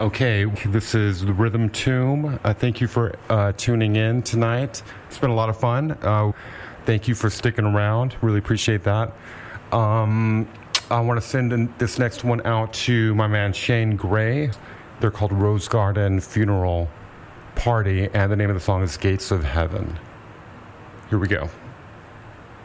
Okay, this is the Rhythm Tomb. Thank you for tuning in tonight. It's been a lot of fun. Thank you for sticking around. Really appreciate that. I want to send this next one out to my man Shane Gray. They're called Rose Garden Funeral Party, and the name of the song is Gates of Heaven. Here we go.